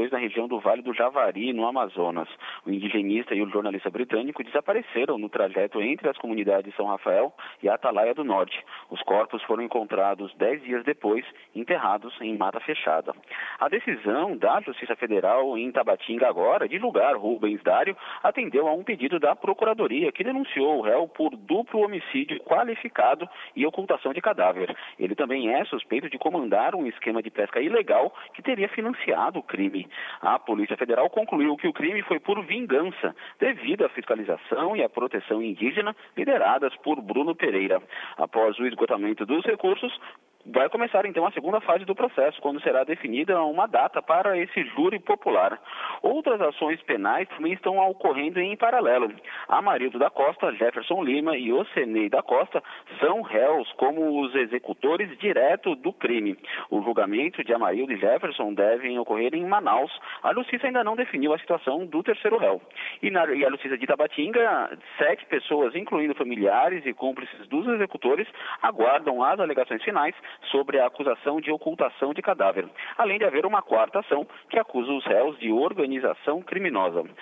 2022 na região do Vale do Javari, no Amazonas. O indigenista e o jornalista britânico desapareceram no trajeto entre as comunidades São Rafael e Atalaia do Norte. Os corpos foram encontrados 10 dias depois, enterrados em mata fechada. A decisão da Justiça Federal em Tabatinga agora de julgar Rubens Dário atendeu a um pedido da Procuradoria, que denunciou o réu por duplo homicídio qualificado e ocultação de cadáver. Ele também é suspeito de comandar um esquema de pesca ilegal que teria financiado o crime. A Polícia Federal concluiu que o crime foi por vingança, devido à fiscalização e à proteção indígena lideradas por Bruno Pereira. Após o esgotamento dos recursos, vai começar então a segunda fase do processo, quando será definida uma data para esse júri popular. Outras ações penais também estão ocorrendo em paralelo. Amarildo da Costa, Jefferson Lima e Ocenei da Costa são réus como os executores direto do crime. O julgamento de Amarildo e Jefferson devem ocorrer em Manaus. A Justiça ainda não definiu a situação do terceiro réu. E a Justiça de Tabatinga, 7 pessoas, incluindo familiares e cúmplices dos executores, aguardam as alegações finais sobre a acusação de ocultação de cadáver, além de haver uma quarta ação que acusa os réus de organização criminosa.